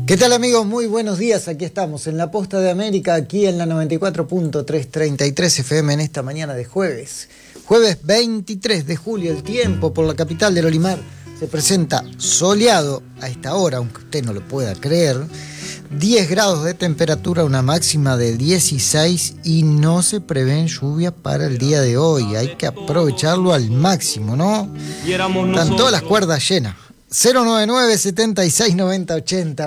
¿Qué tal, amigos? Muy buenos días. Aquí estamos en la Posta de América, aquí en la 94.333 FM en esta mañana de jueves. Jueves 23 de julio, el tiempo por la capital del Olimar se presenta soleado a esta hora, aunque usted no lo pueda creer. 10 grados de temperatura, una máxima de 16 y no se prevén lluvias para el día de hoy. Hay que aprovecharlo al máximo, ¿no? Están todas las cuerdas llenas. 099 76 90 80